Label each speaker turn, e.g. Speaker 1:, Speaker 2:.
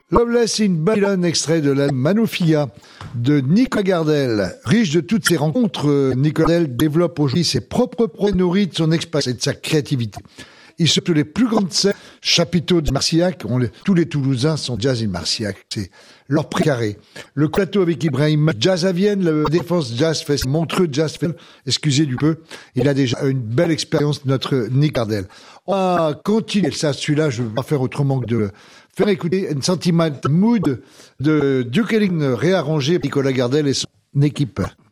Speaker 1: Loveless in Babylon, extrait de la Manufia de Nicolas Gardel. Riche de toutes ses rencontres, Nicolas Gardel développe aujourd'hui ses propres projets nourris de son expérience et de sa créativité. Il se trouve les plus grandes scènes, chapiteaux de Marcillac, tous les Toulousains sont jazz in Marcillac, c'est leur précaré. Le plateau avec Ibrahim, Jazz à Vienne, le Défense Jazz Fest, Montreux Jazz Fest, excusez du peu, il a déjà une belle expérience, notre Nick Gardel. On va continuer ça, celui-là, je ne vais pas faire autrement que de faire écouter une Sentiment Mood de Duke Ellington réarrangé par Nicolas Gardel et son équipe.